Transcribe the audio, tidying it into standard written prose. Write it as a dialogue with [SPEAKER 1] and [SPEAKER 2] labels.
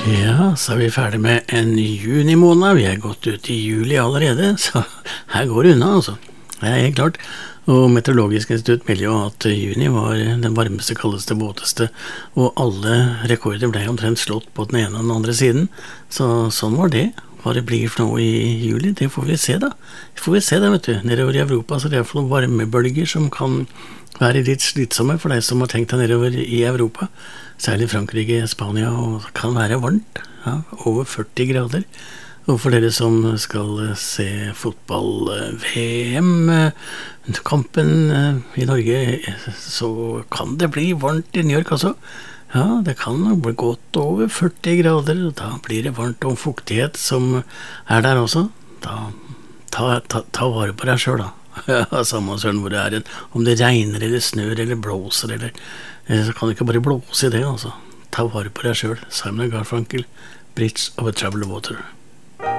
[SPEAKER 1] Ja, så er vi ferdig med en juni måned. Vi er gått ut i juli allerede, så her går det unna, altså. Det er helt klart. Og Meteorologisk institutt melder jo at juni var den varmeste, kaldeste, våteste, og alle rekorder ble omtrent slått på den ene og den andre siden. Så sånn var det. Hva det blir for noe i juli, det får vi se da. Vet du. Nedover i Europa så er det i hvert fall varmebølger som kan være litt slitsomme for deg som har tenkt deg nedover i Europa. Særlig Frankrike, Spania, og det kan være varmt. Ja, over 40 grader. Og for dere som skal se fotball-VM, kampen i Norge, så kan det bli varmt i New York også. Ja, det kan bli godt over 40 grader, og da blir det varmt og fuktighet som er der også. Da ta vare på deg selv da. Ja, samme søren hvor det er. Om det regner eller snør eller blåser, så kan det ikke bare blåse i det, altså. Ta vare på deg selv. Simon & Garfunkel, Bridge over Troubled Water.